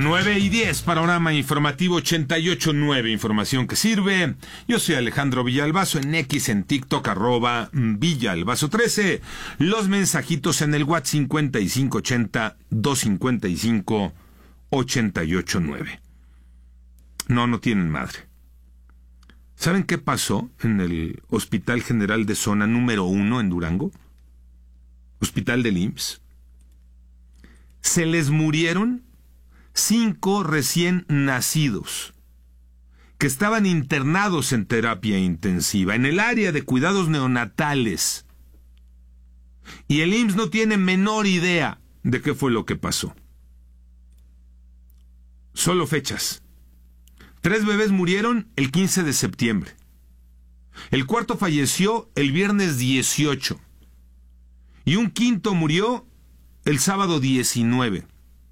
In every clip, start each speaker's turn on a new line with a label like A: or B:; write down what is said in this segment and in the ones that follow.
A: 9:10, panorama informativo 88.9, información que sirve. Yo soy Alejandro Villalbazo, en X, en TikTok, @Villalbazo13. Los mensajitos en el WhatsApp 5580-255-889. No tienen madre. ¿Saben qué pasó en el Hospital General de Zona número 1 en Durango? Hospital del IMSS. Se les murieron 5 recién nacidos que estaban internados en terapia intensiva, en el área de cuidados neonatales. Y el IMSS no tiene menor idea de qué fue lo que pasó. Solo fechas. 3 bebés murieron el 15 de septiembre. El cuarto falleció el viernes 18. Y un quinto murió el sábado 19.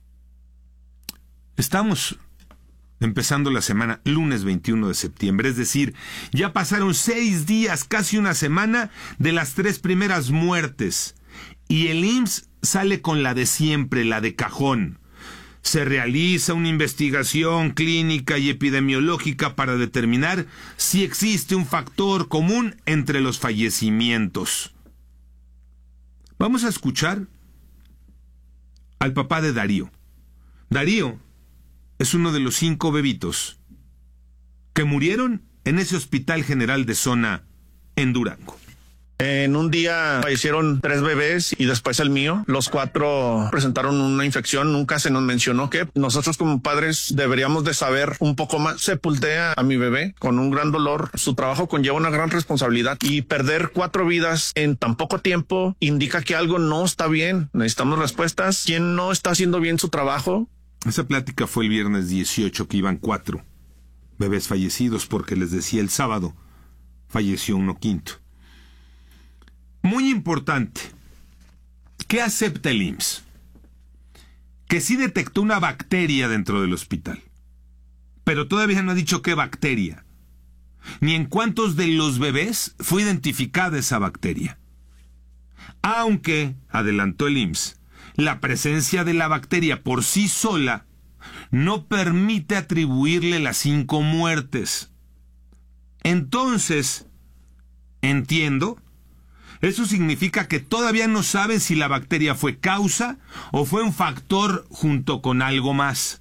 A: Estamos empezando la semana lunes 21 de septiembre, es decir, ya pasaron 6 días, casi una semana, de las 3 primeras muertes. Y el IMSS sale con la de siempre, la de cajón. Se realiza una investigación clínica y epidemiológica para determinar si existe un factor común entre los fallecimientos. Vamos a escuchar al papá de Darío. Darío es uno de los 5 bebitos que murieron en ese Hospital General de Zona en Durango.
B: En un día fallecieron 3 bebés y después el mío. Los 4 presentaron una infección. Nunca se nos mencionó que nosotros como padres deberíamos de saber un poco más. Sepulté a mi bebé con un gran dolor. Su trabajo conlleva una gran responsabilidad y perder 4 vidas en tan poco tiempo indica que algo no está bien. Necesitamos respuestas. ¿Quién no está haciendo bien su trabajo?
A: Esa plática fue el viernes 18, que iban 4 bebés fallecidos, porque les decía el sábado falleció uno quinto. Muy importante, ¿qué acepta el IMSS? Que sí detectó una bacteria dentro del hospital, pero todavía no ha dicho qué bacteria, ni en cuántos de los bebés fue identificada esa bacteria. Aunque, adelantó el IMSS, la presencia de la bacteria por sí sola no permite atribuirle las 5 muertes. Entonces, entiendo, eso significa que todavía no saben si la bacteria fue causa o fue un factor junto con algo más.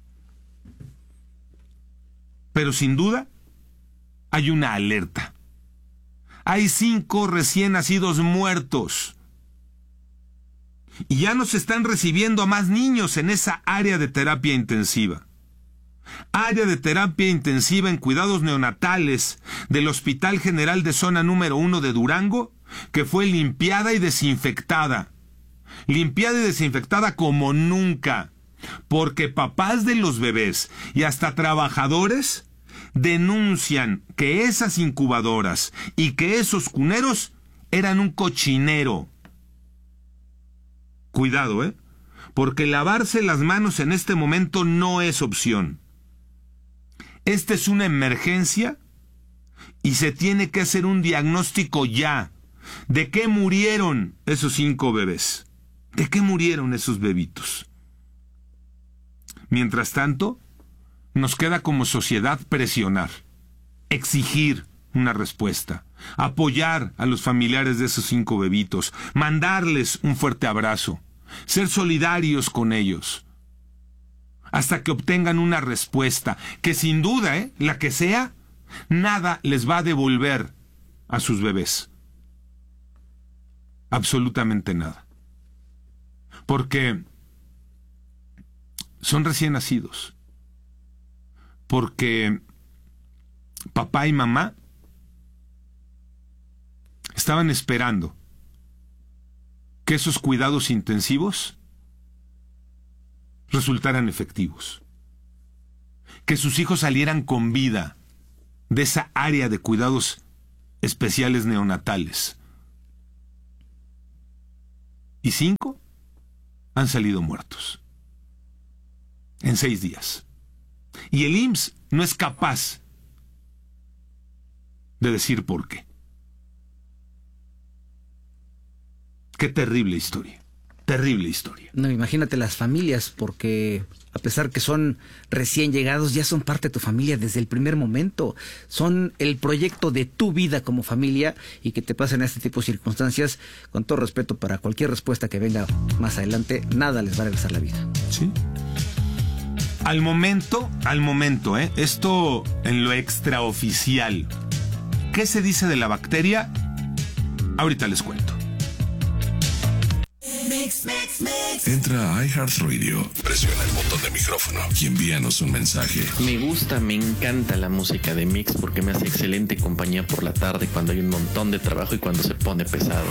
A: Pero sin duda, hay una alerta. Hay 5 recién nacidos muertos. Y ya no se están recibiendo a más niños en esa área de terapia intensiva. Área de terapia intensiva en cuidados neonatales del Hospital General de Zona número 1 de Durango, que fue limpiada y desinfectada. Limpiada y desinfectada como nunca. Porque papás de los bebés y hasta trabajadores denuncian que esas incubadoras y que esos cuneros eran un cochinero. Cuidado, porque lavarse las manos en este momento no es opción. Esta es una emergencia y se tiene que hacer un diagnóstico ya. ¿De qué murieron esos 5 bebés? ¿De qué murieron esos bebitos? Mientras tanto, nos queda como sociedad presionar, exigir una respuesta, apoyar a los familiares de esos 5 bebitos, mandarles un fuerte abrazo, ser solidarios con ellos, hasta que obtengan una respuesta, que sin duda, la que sea, nada les va a devolver a sus bebés. Absolutamente nada. Porque son recién nacidos. Porque papá y mamá estaban esperando que esos cuidados intensivos resultaran efectivos. Que sus hijos salieran con vida de esa área de cuidados especiales neonatales. Y 5 han salido muertos en 6 días. Y el IMSS no es capaz de decir por qué. Qué terrible historia. Terrible historia.
C: No, imagínate las familias, porque a pesar que son recién llegados, ya son parte de tu familia desde el primer momento. Son el proyecto de tu vida como familia, y que te pasen este tipo de circunstancias, con todo respeto para cualquier respuesta que venga más adelante, nada les va a regresar la vida.
A: Sí. Al momento, esto en lo extraoficial. ¿Qué se dice de la bacteria? Ahorita les cuento.
D: Entra a iHeartRadio, presiona el botón de micrófono y envíanos un mensaje.
E: Me encanta la música de Mix porque me hace excelente compañía por la tarde cuando hay un montón de trabajo y cuando se pone pesado.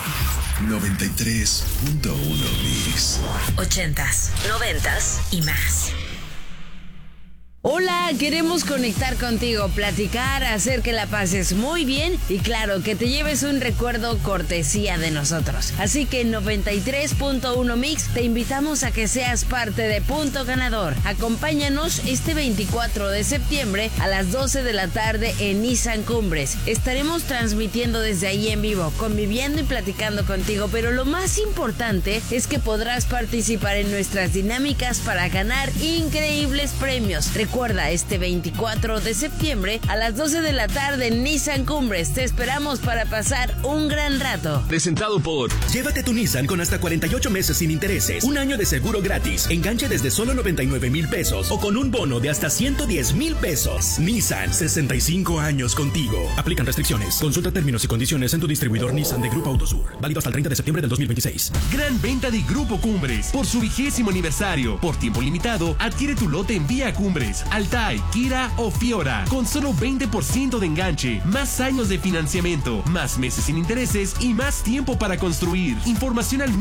D: 93.1 Mix.
F: 80s, 90s y más. Hola, queremos conectar contigo, platicar, hacer que la pases muy bien y claro, que te lleves un recuerdo cortesía de nosotros. Así que en 93.1 Mix te invitamos a que seas parte de Punto Ganador. Acompáñanos este 24 de septiembre a las 12 de la tarde en Nissan Cumbres. Estaremos transmitiendo desde ahí en vivo, conviviendo y platicando contigo, pero lo más importante es que podrás participar en nuestras dinámicas para ganar increíbles premios. Recuerda, este 24 de septiembre a las 12 de la tarde en Nissan Cumbres. Te esperamos para pasar un gran rato.
G: Presentado por... Llévate tu Nissan con hasta 48 meses sin intereses, un año de seguro gratis, enganche desde solo 99,000 pesos o con un bono de hasta 110,000 pesos. Nissan, 65 años contigo. Aplican restricciones. Consulta términos y condiciones en tu distribuidor Nissan de Grupo Autosur. Válido hasta el 30 de septiembre del 2026.
H: Gran venta de Grupo Cumbres. Por su 20º aniversario. Por tiempo limitado, adquiere tu lote en Vía Cumbres, Altai, Kira o Fiora. Con solo 20% de enganche, más años de financiamiento, más meses sin intereses y más tiempo para construir. Información al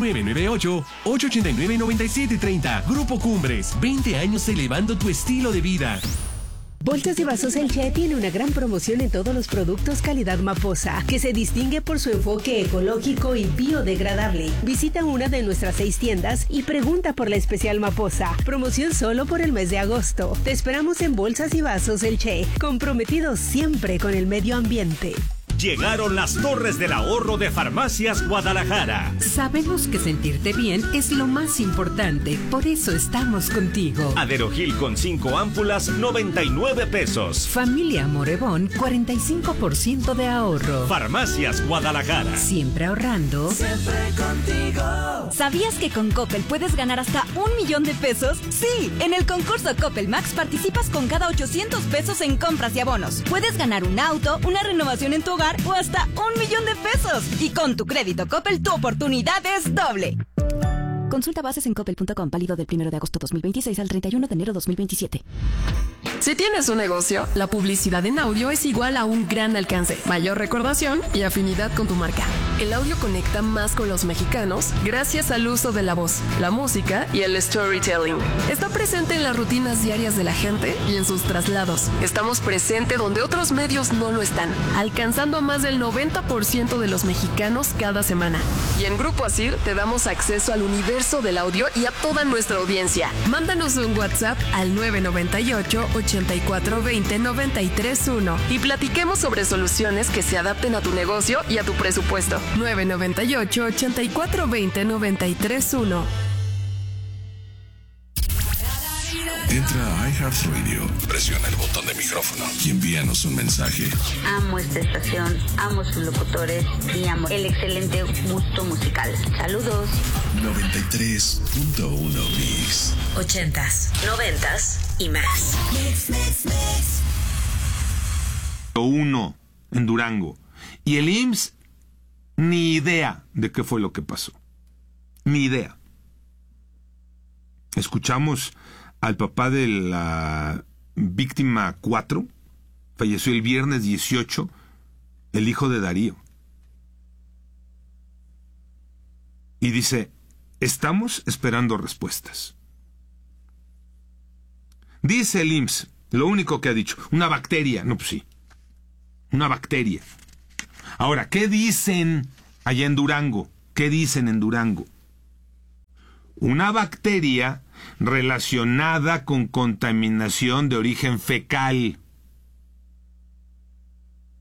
H: 998-889-9730. Grupo Cumbres, 20 años elevando tu estilo de vida.
I: Bolsas y Vasos El Che tiene una gran promoción en todos los productos calidad Maposa, que se distingue por su enfoque ecológico y biodegradable. Visita una de nuestras 6 tiendas y pregunta por la especial Maposa. Promoción solo por el mes de agosto. Te esperamos en Bolsas y Vasos El Che, comprometidos siempre con el medio ambiente.
J: Llegaron las Torres del Ahorro de Farmacias Guadalajara.
K: Sabemos que sentirte bien es lo más importante, por eso estamos contigo.
J: Aderogil con 5 ámpulas, 99 pesos.
K: Familia Morevón, 45% de ahorro.
J: Farmacias Guadalajara.
K: Siempre ahorrando.
L: Siempre contigo.
M: ¿Sabías que con Coppel puedes ganar hasta 1,000,000 de pesos? Sí, en el concurso Coppel Max participas con cada 800 pesos en compras y abonos. Puedes ganar un auto, una renovación en tu hogar o hasta 1,000,000 de pesos. Y con tu crédito Coppel, tu oportunidad es doble. Consulta bases en coppel.com, válido del 1 de agosto 2026 al 31 de enero 2027.
N: Si tienes un negocio, la publicidad en audio es igual a un gran alcance, mayor recordación y afinidad con tu marca. El audio conecta más con los mexicanos gracias al uso de la voz, la música y el storytelling. Está presente en las rutinas diarias de la gente y en sus traslados. Estamos presentes donde otros medios no lo están, alcanzando a más del 90% de los mexicanos cada semana. Y en Grupo Asir te damos acceso al universo del audio y a toda nuestra audiencia. Mándanos un WhatsApp al 998-8420-931 y platiquemos sobre soluciones que se adapten a tu negocio y a tu presupuesto. 998-8420-931.
D: Entra a iHeartRadio, presiona el botón de micrófono y envíanos un mensaje.
O: Amo esta estación, amo sus locutores y amo el excelente gusto musical. Saludos.
D: 93.1 Mix.
F: 80s, 90s y más.
A: Uno en Durango. Y el IMSS, ni idea de qué fue lo que pasó. Ni idea. Escuchamos al papá de la víctima 4, falleció el viernes 18, el hijo de Darío. Y dice, estamos esperando respuestas. Dice el IMSS, lo único que ha dicho, una bacteria. No, pues sí, una bacteria. Ahora, ¿qué dicen allá en Durango? ¿Qué dicen en Durango? Una bacteria relacionada con contaminación de origen fecal.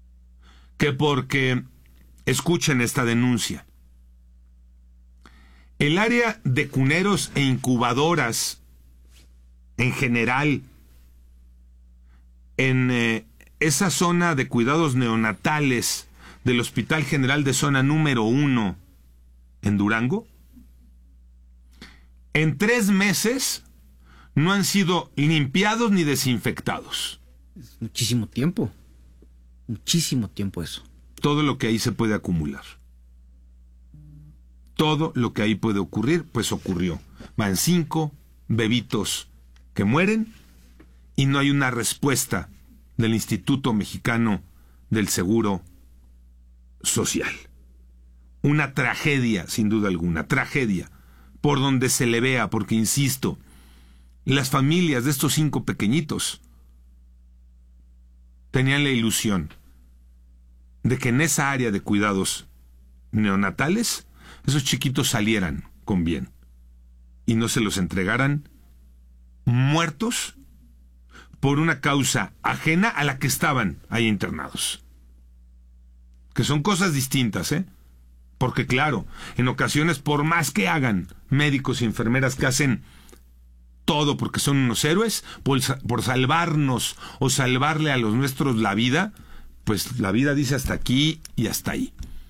A: Que porque, escuchen esta denuncia, El área de cuneros e incubadoras, en general, en esa zona de cuidados neonatales del Hospital General de Zona número 1 en Durango, en 3 meses no han sido limpiados ni desinfectados.
C: Es muchísimo tiempo eso.
A: Todo lo que ahí se puede acumular. Todo lo que ahí puede ocurrir, pues ocurrió. Van 5 bebitos que mueren y no hay una respuesta del Instituto Mexicano del Seguro Social. Una tragedia, sin duda alguna, tragedia, por donde se le vea, porque insisto, las familias de estos 5 pequeñitos tenían la ilusión de que en esa área de cuidados neonatales esos chiquitos salieran con bien y no se los entregaran muertos por una causa ajena a la que estaban ahí internados. Que son cosas distintas, ¿eh? Porque claro, en ocasiones, por más que hagan médicos y enfermeras que hacen todo porque son unos héroes, por salvarnos o salvarle a los nuestros la vida, pues la vida dice hasta aquí y hasta ahí.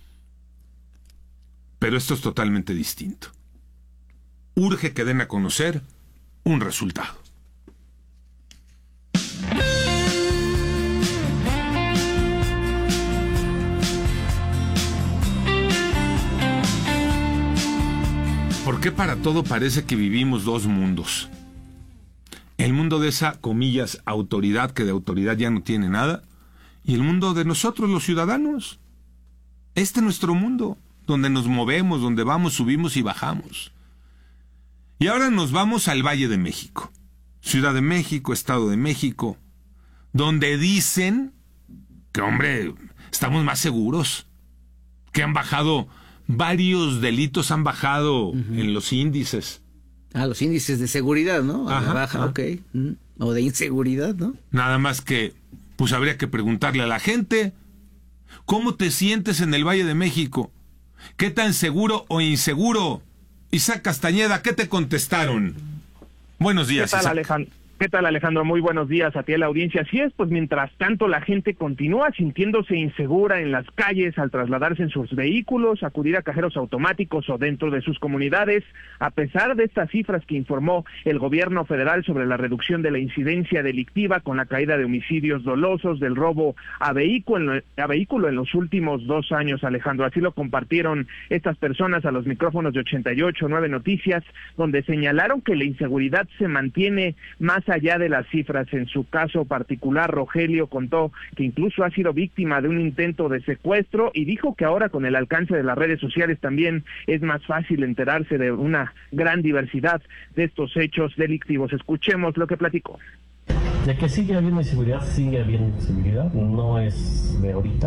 A: Pero esto es totalmente distinto. Urge que den a conocer un resultado. ¿Por qué para todo parece que vivimos 2 mundos? El mundo de esa, comillas, autoridad, que de autoridad ya no tiene nada, y el mundo de nosotros, los ciudadanos. Este es nuestro mundo, donde nos movemos, donde vamos, subimos y bajamos. Y ahora nos vamos al Valle de México, Ciudad de México, Estado de México, donde dicen que, hombre, estamos más seguros, que han bajado varios delitos, han bajado en los índices.
C: Los índices de seguridad, ¿no? A la baja, ok. O de inseguridad, ¿no?
A: Nada más que, pues habría que preguntarle a la gente, ¿cómo te sientes en el Valle de México? ¿Qué tan seguro o inseguro? Isaac Castañeda, ¿qué te contestaron? Buenos días, Isaac.
P: ¿Qué tal, Alejandro? Muy buenos días a ti, a la audiencia. Así es, pues mientras tanto la gente continúa sintiéndose insegura en las calles al trasladarse en sus vehículos, acudir a cajeros automáticos o dentro de sus comunidades, a pesar de estas cifras que informó el gobierno federal sobre la reducción de la incidencia delictiva con la caída de homicidios dolosos, del robo a vehículo en los últimos 2 años, Alejandro. Así lo compartieron estas personas a los micrófonos de 88.9 Noticias, donde señalaron que la inseguridad se mantiene más allá de las cifras. En su caso particular, Rogelio contó que incluso ha sido víctima de un intento de secuestro y dijo que ahora con el alcance de las redes sociales también es más fácil enterarse de una gran diversidad de estos hechos delictivos. Escuchemos lo que platicó.
Q: De que sigue habiendo inseguridad, no es de ahorita,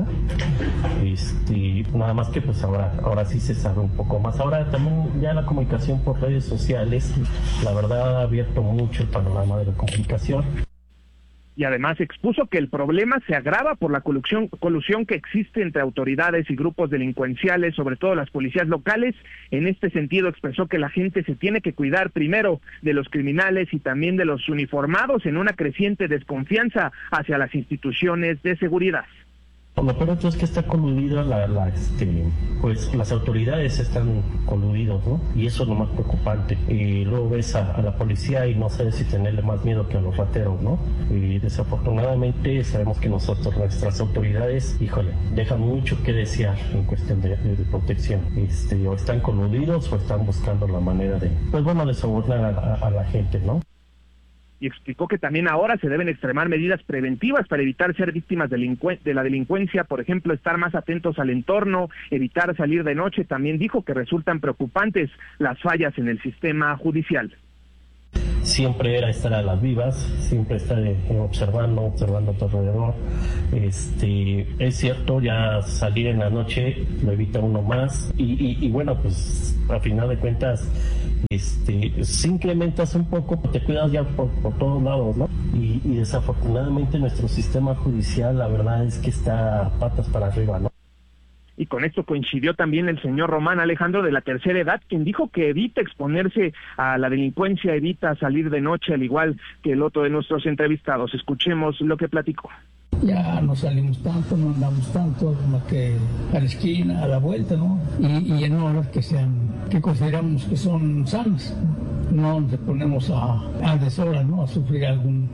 Q: nada más que pues ahora sí se sabe un poco más. Ahora también ya la comunicación por redes sociales, la verdad ha abierto mucho el panorama de la comunicación.
P: Y además expuso que el problema se agrava por la colusión que existe entre autoridades y grupos delincuenciales, sobre todo las policías locales. En este sentido expresó que la gente se tiene que cuidar primero de los criminales y también de los uniformados, en una creciente desconfianza hacia las instituciones de seguridad.
Q: Lo peor es que está coludida pues las autoridades están coludidos, ¿no? Y eso es lo más preocupante. Y luego ves a la policía y no sabes si tenerle más miedo que a los rateros, ¿no? Y desafortunadamente sabemos que nuestras autoridades, dejan mucho que desear en cuestión de protección. O están coludidos o están buscando la manera de sobornar a la gente, ¿no?
P: Y explicó que también ahora se deben extremar medidas preventivas para evitar ser víctimas de la delincuencia, por ejemplo, estar más atentos al entorno, evitar salir de noche. También dijo que resultan preocupantes las fallas en el sistema judicial.
Q: Siempre era estar a las vivas, siempre estar observando a tu alrededor. Es cierto, ya salir en la noche lo evita uno más y bueno, pues a final de cuentas si incrementas un poco, te cuidas ya por todos lados, ¿no? Y desafortunadamente nuestro sistema judicial, la verdad es que está patas para arriba, ¿no?
P: Y con esto coincidió también el señor Román Alejandro, de la tercera edad, quien dijo que evita exponerse a la delincuencia, evita salir de noche, al igual que el otro de nuestros entrevistados. Escuchemos lo que platicó.
R: Ya no salimos tanto, no andamos tanto, más que a la esquina, a la vuelta, ¿no? Y en horas que consideramos que son sanas. No nos ponemos a deshora, ¿no? A sufrir algún...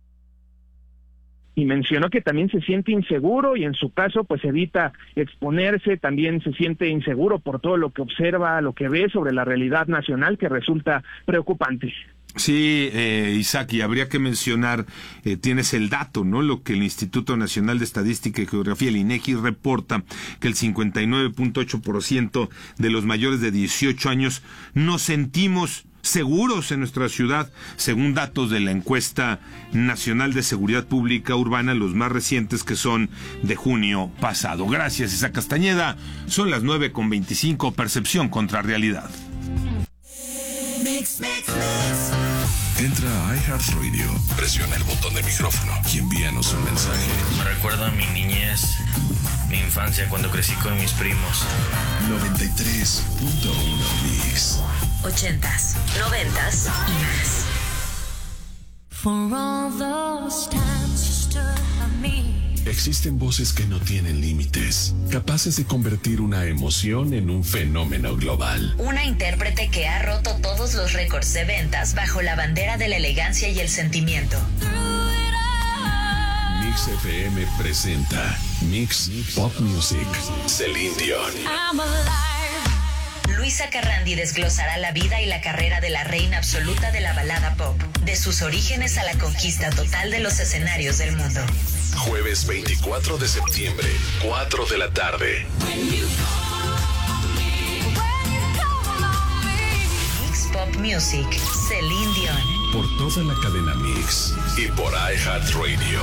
P: Y mencionó que también se siente inseguro y en su caso pues evita exponerse, también se siente inseguro por todo lo que observa, lo que ve sobre la realidad nacional, que resulta preocupante.
A: Sí, Isaac, y habría que mencionar, tienes el dato, ¿no? Lo que el Instituto Nacional de Estadística y Geografía, el INEGI, reporta, que el 59.8% de los mayores de 18 años nos sentimos seguros en nuestra ciudad, según datos de la encuesta nacional de seguridad pública urbana, los más recientes, que son de junio pasado. Gracias, Isaac Castañeda. Son las 9:25, percepción contra realidad.
D: Entra a iHeartRadio, presiona el botón de micrófono y envíanos un mensaje.
S: Me recuerda a mi niñez, mi infancia, cuando crecí con mis primos.
D: 93.1 Mix.
T: 80s, 90s y más.
L: For all those times you stood by me.
D: Existen voces que no tienen límites, capaces de convertir una emoción en un fenómeno global.
T: Una intérprete que ha roto todos los récords de ventas bajo la bandera de la elegancia y el sentimiento.
D: Mix FM presenta Mix Pop Music, Celine Dion.
T: Luisa Carrandi desglosará la vida y la carrera de la reina absoluta de la balada pop, de sus orígenes a la conquista total de los escenarios del mundo.
D: Jueves 24 de septiembre, 4 de la tarde.
T: Mix Pop Music, Celine Dion.
D: Por toda la cadena Mix y por iHeartRadio.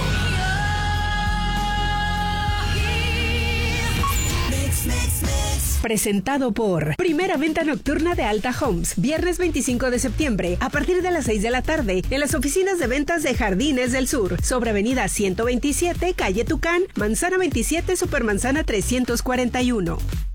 I: Presentado por Primera Venta Nocturna de Alta Homes, viernes 25 de septiembre, a partir de las 6 de la tarde, en las oficinas de ventas de Jardines del Sur, sobre avenida 127, calle Tucán, manzana 27, supermanzana 341.